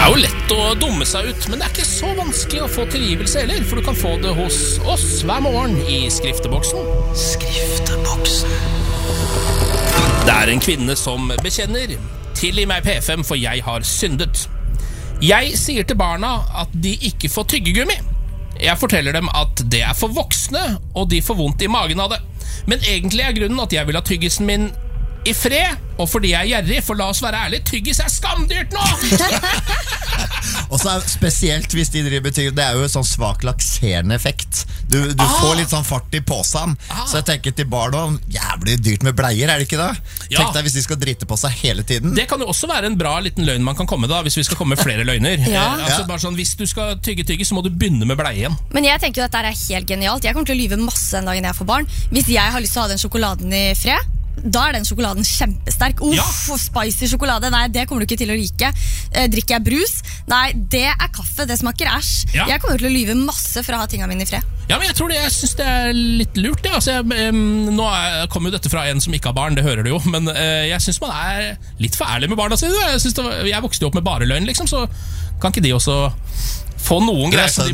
er jo lett å dumme seg ut, men det er ikke så vanskelig å få tilgivelse heller, for du kan få det hos oss hver morgen i Skrifteboksen. Skrifteboksen. Det er en kvinne som bekjenner: tilgi meg P5, for jeg har syndet. Jeg sier til barna at de ikke får tyggegummi. Jeg forteller dem at det er for voksne, og de får vondt i magen av det. Men egentlig er grunnen at jeg vil ha tyggisen min i fred, og fordi jeg er gjerrig, for la oss være ærlig, tyggis er skamdyrt nå! Og så er spesielt hvis de driver tyggis, det er jo en sånn svak lakserende effekt. Du får litt sånn fart i påsen. Så jeg tenker til barn om, jævlig dyrt med bleier, er det ikke det? Ja. Tenk deg hvis de skal drite på seg hele tiden. Det kan jo også være en bra liten løgn man kan komme da, hvis vi skal komme med flere løgner. Ja. Bare sånn, hvis du skal tygge, så må du begynne med bleien. Men jeg tenker jo at dette er helt genialt. Jeg kommer til å lyve masse den dagen jeg får barn. Hvis jeg har lyst til å ha den sjokoladen i fred, da er den sjokoladen kjempesterk. Spicy sjokolade, nei, det kommer du ikke til å like. Drikker jeg brus? Nei, det er kaffe, det smaker æsj. Jeg kommer til å lyve masse for å ha tingene mine i fred. Ja, men jeg synes det er litt lurt det. Altså, nå kommer jo dette fra en som ikke har barn, det hører du jo. Men jeg synes man er litt for ærlig med barna sine. Jeg vokste jo opp med bare løgn, liksom. Så kan ikke de også få noen greier som de